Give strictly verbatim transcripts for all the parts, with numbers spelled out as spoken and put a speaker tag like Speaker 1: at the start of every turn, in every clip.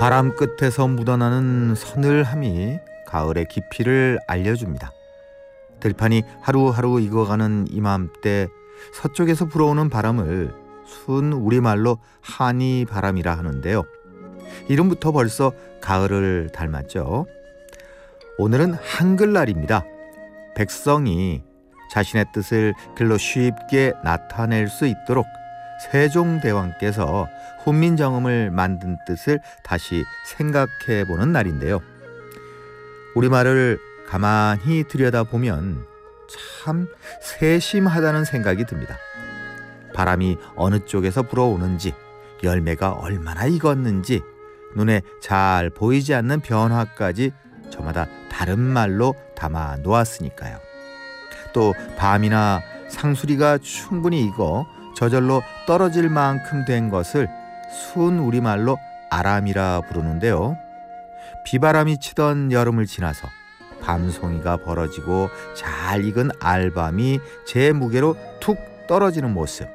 Speaker 1: 바람 끝에서 묻어나는 서늘함이 가을의 깊이를 알려줍니다. 들판이 하루하루 익어가는 이맘때 서쪽에서 불어오는 바람을 순 우리말로 한이 바람이라 하는데요. 이름부터 벌써 가을을 닮았죠. 오늘은 한글날입니다. 백성이 자신의 뜻을 글로 쉽게 나타낼 수 있도록 세종대왕께서 훈민정음을 만든 뜻을 다시 생각해보는 날인데요. 우리말을 가만히 들여다보면 참 세심하다는 생각이 듭니다. 바람이 어느 쪽에서 불어오는지, 열매가 얼마나 익었는지, 눈에 잘 보이지 않는 변화까지 저마다 다른 말로 담아 놓았으니까요. 또 밤이나 상수리가 충분히 익어 저절로 떨어질 만큼 된 것을 순 우리말로 아람이라 부르는데요. 비바람이 치던 여름을 지나서 밤송이가 벌어지고 잘 익은 알밤이 제 무게로 툭 떨어지는 모습.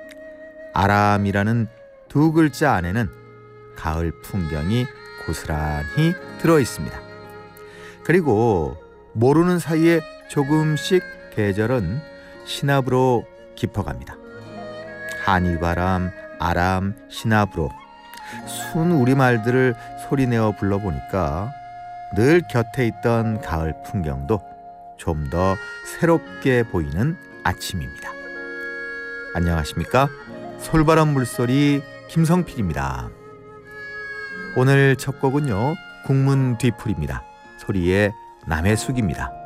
Speaker 1: 아람이라는 두 글자 안에는 가을 풍경이 고스란히 들어 있습니다. 그리고 모르는 사이에 조금씩 계절은 시나브로 깊어갑니다. 한이바람, 아람, 시나브로, 순 우리말들을 소리내어 불러보니까 늘 곁에 있던 가을 풍경도 좀 더 새롭게 보이는 아침입니다. 안녕하십니까? 솔바람 물소리 김성필입니다. 오늘 첫 곡은요, 국문 뒤풀입니다. 소리의 남해숙입니다.